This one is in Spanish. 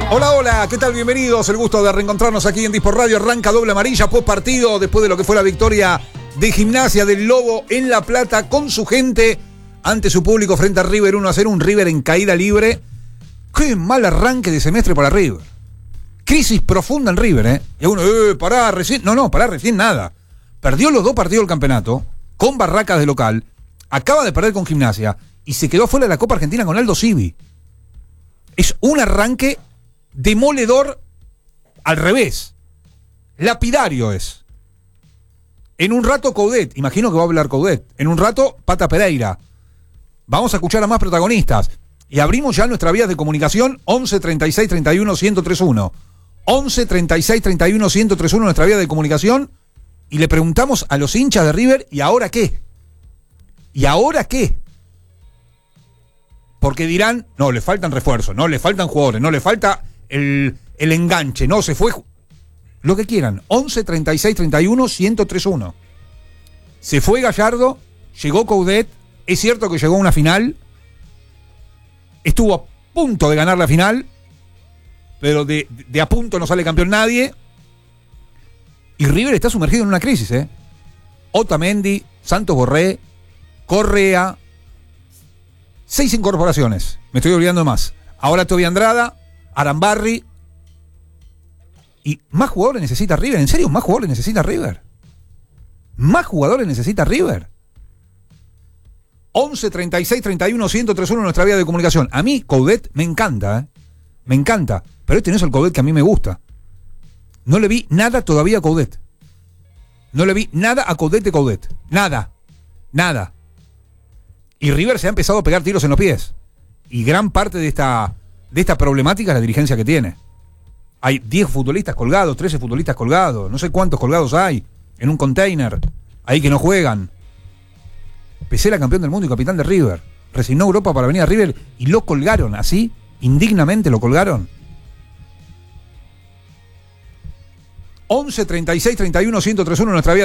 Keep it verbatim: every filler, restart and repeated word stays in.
Hola, hola, ¿qué tal? Bienvenidos, el gusto de reencontrarnos aquí en Dispor Radio. Arranca doble amarilla post partido después de lo que fue la victoria de Gimnasia del Lobo en La Plata con su gente ante su público frente a River uno a cero, un River en caída libre. Qué mal arranque de semestre para River. Crisis profunda en River, ¿eh? Y uno, eh, pará, recién, no, no, pará, recién nada. Perdió los dos partidos del campeonato con Barracas de local, acaba de perder con Gimnasia y se quedó fuera de la Copa Argentina con Aldo Civi. Es un arranque demoledor al revés. Lapidario es. En un rato Coudet, imagino que va a hablar Coudet. En un rato Pata Pereira. Vamos a escuchar a más protagonistas. Y abrimos ya nuestras vías de comunicación once treinta y seis treinta y uno ciento treinta y uno. once treinta y seis treinta y uno ciento treinta y uno nuestra vía de comunicación. Y le preguntamos a los hinchas de River, ¿y ahora qué? ¿Y ahora qué? Porque dirán, no, le faltan refuerzos, no, le faltan jugadores, no, le falta el, el enganche, no, se fue. Lo que quieran. once treinta y seis treinta y uno ciento treinta y uno. Se fue Gallardo, llegó Coudet, es cierto que llegó a una final, estuvo a punto de ganar la final, pero de, de a punto no sale campeón nadie. Y River está sumergido en una crisis, ¿eh? Otamendi, Santos Borré, Correa, seis incorporaciones, me estoy olvidando de más. Ahora Toby Andrada, Arambarri. Y más jugadores necesita River. ¿En serio? ¿Más jugadores necesita River? ¿Más jugadores necesita River? once treinta y seis treinta y uno ciento treinta y uno nuestra vía de comunicación. A mí Coudet me encanta, ¿eh? Me encanta. Pero este no es el Coudet que a mí me gusta. No le vi nada todavía a Coudet. No le vi nada a Coudet de Coudet. Nada. Nada. Y River se ha empezado a pegar tiros en los pies. Y gran parte de esta, de esta problemática es la dirigencia que tiene. Hay diez futbolistas colgados, trece futbolistas colgados, no sé cuántos colgados hay en un container, ahí que no juegan. Pesela, campeón del mundo y capitán de River, resignó Europa para venir a River y lo colgaron así, indignamente lo colgaron. once treinta y seis treinta y uno ciento treinta y uno nuestra vía